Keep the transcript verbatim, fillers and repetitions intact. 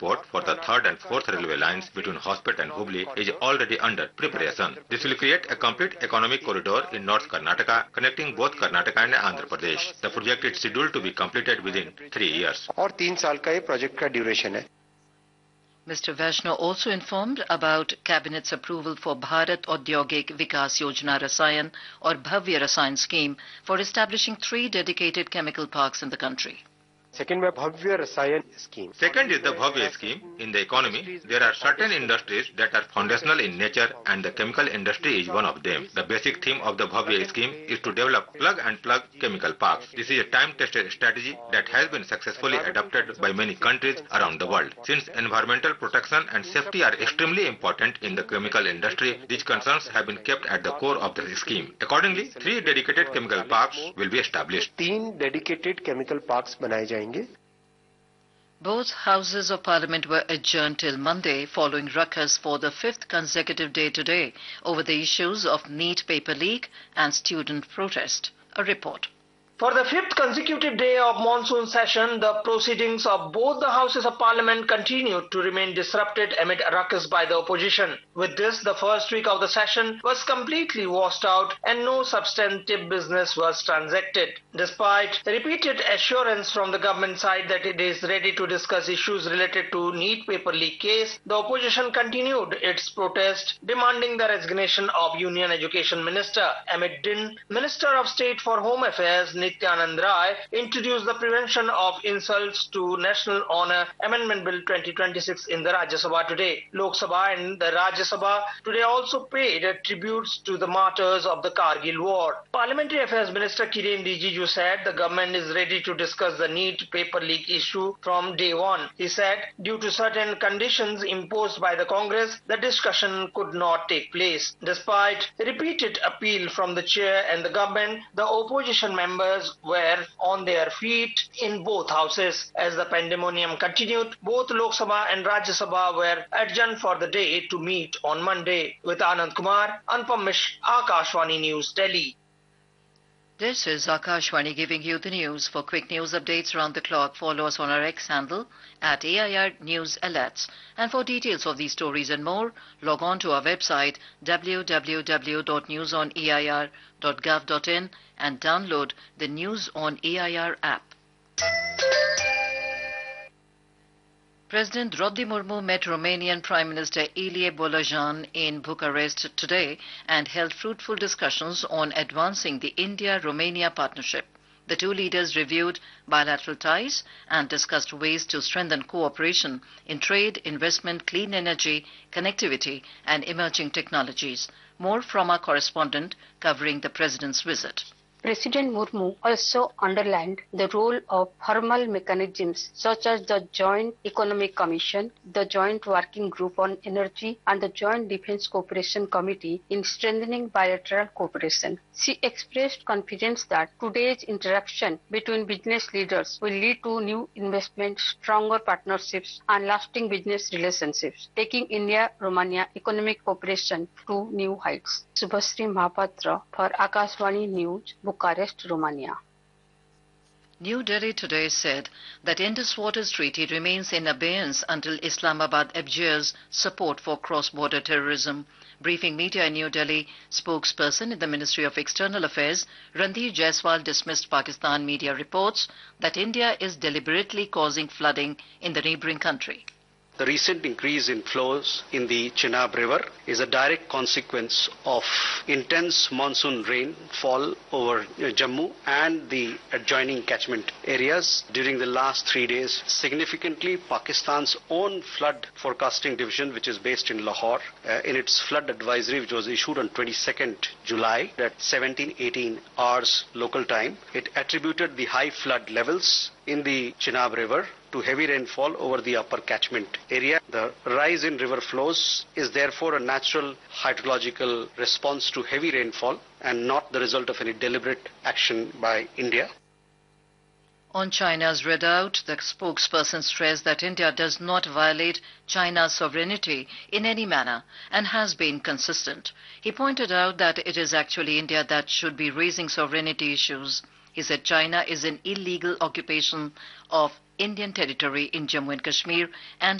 report for the third and fourth railway lines between Hospet and Hubli is already under preparation. This will create a complete economic corridor in North Karnataka, connecting both Karnataka and Andhra Pradesh. The project is scheduled to be completed within three years. और तीन साल का ये project का duration है. Mister Vaishnaw also informed about Cabinet's approval for Bharat Audyogik Vikas Yojana Rasayan or Bhavya Rasayan scheme for establishing three dedicated chemical parks in the country. Second है भव्य रसायन scheme. Second is the Bhavya scheme. In the economy, there are certain industries that are foundational in nature and the chemical industry is one of them. The basic theme of the Bhavya scheme is to develop plug-and-plug chemical parks. This is a time-tested strategy that has been successfully adopted by many countries around the world. Since environmental protection and safety are extremely important in the chemical industry, these concerns have been kept at the core of the scheme. Accordingly, three dedicated chemical parks will be established. तीन dedicated chemical parks बनाए जाएंगे. Both houses of parliament were adjourned till Monday following ruckus for the fifth consecutive day today over the issues of NEET paper leak and student protest. A report. For the fifth consecutive day of monsoon session, the proceedings of both the houses of parliament continued to remain disrupted amid ruckus by the opposition. With this, the first week of the session was completely washed out and no substantive business was transacted. Despite repeated assurance from the government side that it is ready to discuss issues related to NEET paper leak case, the opposition continued its protest, demanding the resignation of Union Education Minister. Amid din, Minister of State for Home Affairs Nityanand Rai introduced the Prevention of Insults to National Honour Amendment Bill twenty twenty-six in the Rajya Sabha today. Lok Sabha and the Rajya Sabha today also paid tributes to the martyrs of the Kargil War. Parliamentary Affairs Minister Kiren Rijiju said the government is ready to discuss the NEET paper leak issue from day one. He said due to certain conditions imposed by the Congress, the discussion could not take place. Despite repeated appeal from the chair and the government, the opposition members were on their feet in both houses. As the pandemonium continued, both Lok Sabha and Rajya Sabha were adjourned for the day to meet on Monday. With Anand Kumar, Anupam Mishra, Akashvani News, Delhi. This is Akashvani giving you the news. For quick news updates around the clock, follow us on our X handle at A I R News Alerts. And for details of these stories and more, log on to our website w w w dot news on a i r dot gov dot in and download the News on A I R app. President Draupadi Murmu met Romanian Prime Minister Ilie Bolajan in Bucharest today and held fruitful discussions on advancing the India-Romania partnership. The two leaders reviewed bilateral ties and discussed ways to strengthen cooperation in trade, investment, clean energy, connectivity and emerging technologies. More from our correspondent covering the President's visit. President Murmu also underlined the role of formal mechanisms such as the Joint Economic Commission, the Joint Working Group on Energy and the Joint Defence Cooperation Committee in strengthening bilateral cooperation. She expressed confidence that today's interaction between business leaders will lead to new investments, stronger partnerships and lasting business relationships, taking India-Romania economic cooperation to new heights. Subhasri Mahapatra for Akashvani News, Bucharest, Romania. New Delhi today said that Indus Waters Treaty remains in abeyance until Islamabad abjures support for cross-border terrorism. Briefing media in New Delhi, spokesperson in the Ministry of External Affairs, Randhir Jaiswal, dismissed Pakistan media reports that India is deliberately causing flooding in the neighbouring country. The recent increase in flows in the Chenab River is a direct consequence of intense monsoon rainfall over Jammu and the adjoining catchment areas during the last three days. Significantly, Pakistan's own flood forecasting division, which is based in Lahore, uh, in its flood advisory, which was issued on twenty-second July at seventeen eighteen hours local time, it attributed the high flood levels in the Chenab River to heavy rainfall over the upper catchment area. The rise in river flows is therefore a natural hydrological response to heavy rainfall and not the result of any deliberate action by India. On China's readout, the spokesperson stressed that India does not violate China's sovereignty in any manner and has been consistent. He pointed out that it is actually India that should be raising sovereignty issues. He said China is in illegal occupation of Indian territory in Jammu and Kashmir and